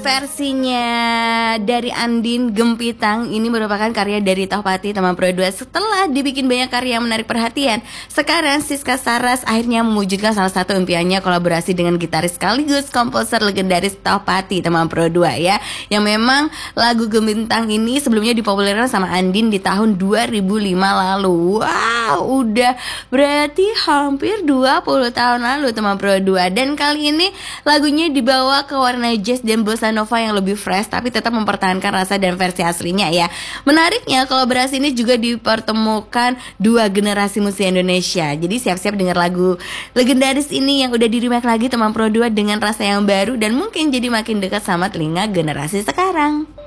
versinya dari Andin Gempitang ini merupakan karya dari Tohpati Teman Pro 2. Setelah dibikin banyak karya yang menarik perhatian, sekarang Siska Saras akhirnya mewujudkan salah satu impiannya, kolaborasi dengan gitaris sekaligus komposer legendaris Tohpati Teman Pro 2 ya. Yang memang lagu Gempitang ini sebelumnya dipopulerkan sama Andin di tahun 2005 lalu. Wow, udah berarti hampir 20 tahun lalu Teman Pro 2. Dan kali ini lagunya dibawa ke warna jazz dan bossa nova yang lebih fresh, tapi tetap mempertahankan rasa dan versi aslinya ya. Menariknya, kolaborasi ini juga dipertemukan dua generasi musik Indonesia. Jadi siap-siap dengar lagu legendaris ini yang udah di-remake lagi Teman Pro 2 dengan rasa yang baru dan mungkin jadi makin dekat sama telinga generasi sekarang.